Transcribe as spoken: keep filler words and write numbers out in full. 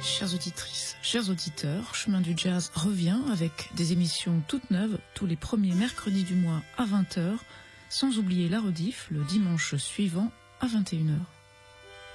Chères auditrices, chers auditeurs, Chemin du Jazz revient avec des émissions toutes neuves tous les premiers mercredis du mois à vingt heures, sans oublier la rediff le dimanche suivant à vingt et une heures.